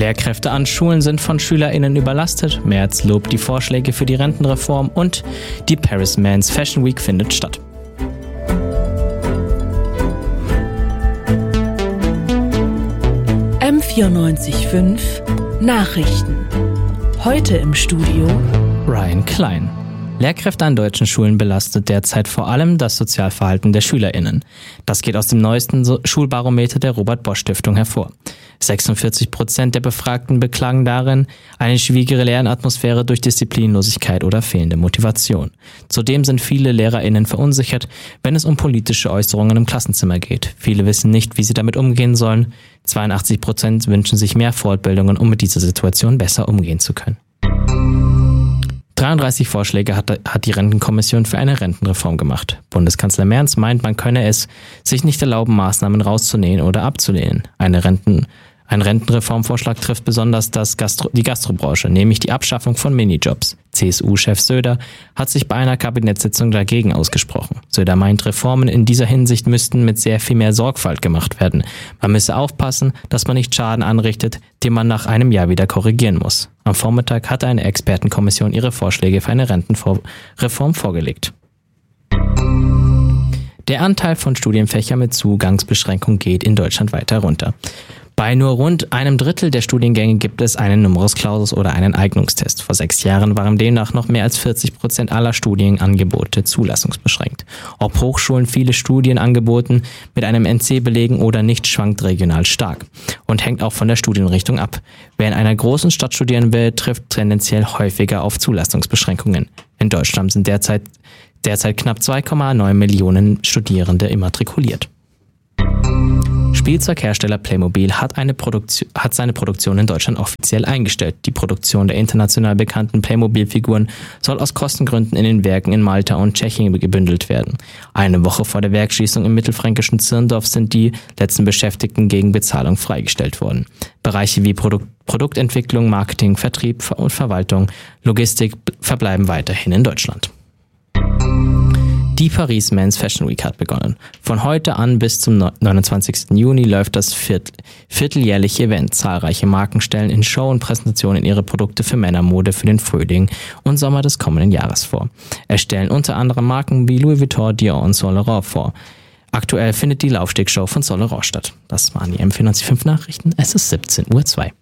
Lehrkräfte an Schulen sind von SchülerInnen überlastet, Merz lobt die Vorschläge für die Rentenreform und die Paris Men's Fashion Week findet statt. M94.5 Nachrichten. Heute im Studio Ryan Klein. Lehrkräfte an deutschen Schulen belastet derzeit vor allem das Sozialverhalten der SchülerInnen. Das geht aus dem neuesten Schulbarometer der Robert-Bosch-Stiftung hervor. 46% der Befragten beklagen darin eine schwierige Lernatmosphäre durch Disziplinlosigkeit oder fehlende Motivation. Zudem sind viele LehrerInnen verunsichert, wenn es um politische Äußerungen im Klassenzimmer geht. Viele wissen nicht, wie sie damit umgehen sollen. 82% wünschen sich mehr Fortbildungen, um mit dieser Situation besser umgehen zu können. 33 Vorschläge hat die Rentenkommission für eine Rentenreform gemacht. Bundeskanzler Merz meint, man könne es sich nicht erlauben, Maßnahmen rauszunehmen oder abzulehnen. Ein Rentenreformvorschlag trifft besonders die Gastrobranche, nämlich die Abschaffung von Minijobs. CSU-Chef Söder hat sich bei einer Kabinettssitzung dagegen ausgesprochen. Söder meint, Reformen in dieser Hinsicht müssten mit sehr viel mehr Sorgfalt gemacht werden. Man müsse aufpassen, dass man nicht Schaden anrichtet, den man nach einem Jahr wieder korrigieren muss. Am Vormittag hatte eine Expertenkommission ihre Vorschläge für eine Rentenreform vorgelegt. Der Anteil von Studienfächern mit Zugangsbeschränkung geht in Deutschland weiter runter. Bei nur rund einem Drittel der Studiengänge gibt es einen Numerus Clausus oder einen Eignungstest. Vor 6 Jahren waren demnach noch mehr als 40% aller Studienangebote zulassungsbeschränkt. Ob Hochschulen viele Studienangebote mit einem NC belegen oder nicht, schwankt regional stark und hängt auch von der Studienrichtung ab. Wer in einer großen Stadt studieren will, trifft tendenziell häufiger auf Zulassungsbeschränkungen. In Deutschland sind derzeit knapp 2,9 Millionen Studierende immatrikuliert. Spielzeughersteller Playmobil hat seine Produktion in Deutschland offiziell eingestellt. Die Produktion der international bekannten Playmobil-Figuren soll aus Kostengründen in den Werken in Malta und Tschechien gebündelt werden. Eine Woche vor der Werksschließung im mittelfränkischen Zirndorf sind die letzten Beschäftigten gegen Bezahlung freigestellt worden. Bereiche wie Produktentwicklung, Marketing, Vertrieb und Verwaltung, Logistik verbleiben weiterhin in Deutschland. Die Paris Men's Fashion Week hat begonnen. Von heute an bis zum 29. Juni läuft das vierteljährliche Event. Zahlreiche Marken stellen in Show und Präsentationen ihre Produkte für Männermode für den Frühling und Sommer des kommenden Jahres vor. Es stellen unter anderem Marken wie Louis Vuitton, Dior und Saint Laurent vor. Aktuell findet die Laufstegshow von Saint Laurent statt. Das waren die M94.5 Nachrichten. Es ist 17:02 Uhr.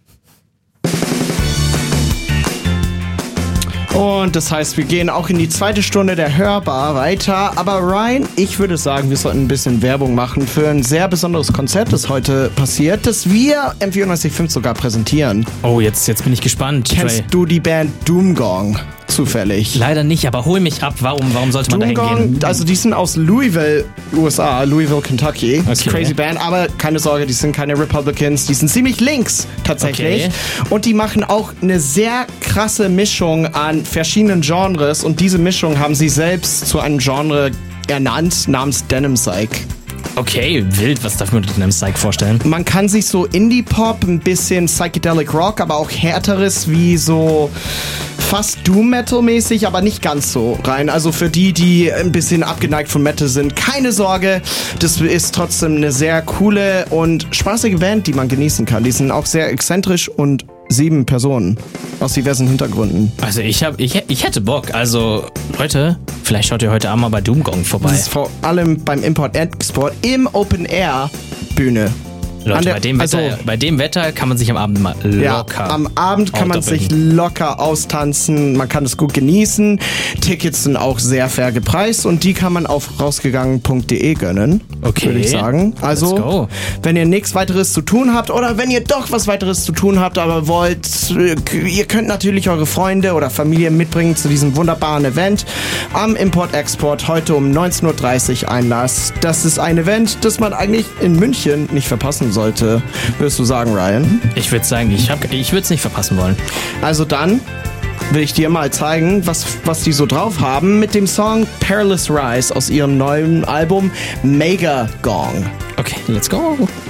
Und das heißt, wir gehen auch in die zweite Stunde der Hörbar weiter. Aber Ryan, ich würde sagen, wir sollten ein bisschen Werbung machen für ein sehr besonderes Konzert, das heute passiert, das wir M94.5 sogar präsentieren. Oh, jetzt bin ich gespannt. Kennst du die Band Doomgong zufällig? Leider nicht, aber hol mich ab. Warum sollte man da hingehen? Also die sind aus Louisville, USA, Louisville, Kentucky. Okay. Das ist eine crazy Band, aber keine Sorge, die sind keine Republicans, die sind ziemlich links tatsächlich. Okay. Und die machen auch eine sehr krasse Mischung an verschiedenen Genres und diese Mischung haben sie selbst zu einem Genre ernannt namens Denim Psych. Okay, wild. Was darf man mit einem Psych vorstellen? Man kann sich so Indie-Pop, ein bisschen Psychedelic Rock, aber auch härteres wie so fast Doom-Metal-mäßig, aber nicht ganz so rein. Also für die ein bisschen abgeneigt von Metal sind, keine Sorge. Das ist trotzdem eine sehr coole und spaßige Band, die man genießen kann. Die sind auch sehr exzentrisch und 7 Personen aus diversen Hintergründen. Also ich hätte Bock. Also Leute, vielleicht schaut ihr heute Abend mal bei Doomgong vorbei. Das ist vor allem beim Import-Export im Open-Air-Bühne. Leute, bei dem Wetter kann man sich am Abend mal locker. Ja, am Abend kann man sich locker austanzen, man kann es gut genießen. Tickets sind auch sehr fair gepreist und die kann man auf rausgegangen.de gönnen, würde ich sagen. Also, wenn ihr nichts weiteres zu tun habt oder wenn ihr doch was weiteres zu tun habt, aber wollt, ihr könnt natürlich eure Freunde oder Familie mitbringen zu diesem wunderbaren Event am Import-Export heute um 19:30 Uhr Einlass. Das ist ein Event, das man eigentlich in München nicht verpassen sollte, würdest du sagen, Ryan? Ich würde sagen, ich würde es nicht verpassen wollen. Also dann will ich dir mal zeigen, was die so drauf haben mit dem Song Perilous Rise aus ihrem neuen Album Mega Gong. Okay, let's go.